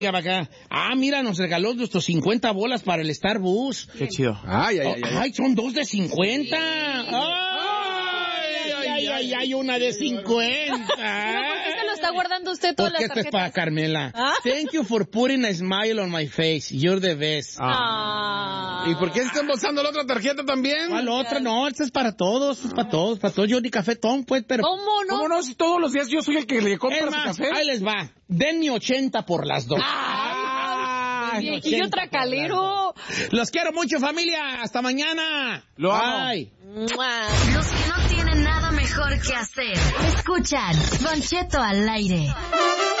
acá. Ah, mira, nos regaló nuestros 50 bolas para el Starbus. Qué chido. Ay, son 2 de 50. Ay, una de 50. ¿Pero por qué se lo está guardando usted todas las Porque esto es tarjetas? para Carmela. Thank you for putting a smile on my face. You're the best. ¿Y por qué está embolsando la otra tarjeta también? ¿Cuál otra? No, esta es para todos. Esto es para todos. Para todos. Yo ni cafetón, pues, pero... ¿Cómo no? ¿Cómo no? Si todos los días yo soy el que le compra Es su más, café. ahí les va. Denme 80 por las dos. Y otra calero. Los quiero mucho, familia. Hasta mañana. Lo amo. Bye. ¡Mua! Los que no tienen nada mejor que hacer. Escuchan Don Cheto al aire.